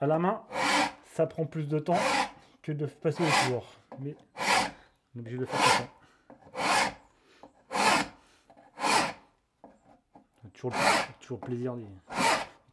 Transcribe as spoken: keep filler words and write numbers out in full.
à la main, ça prend plus de temps que de passer au tour. Mais on est obligé de le faire comme ça. Toujours, toujours plaisir d'y...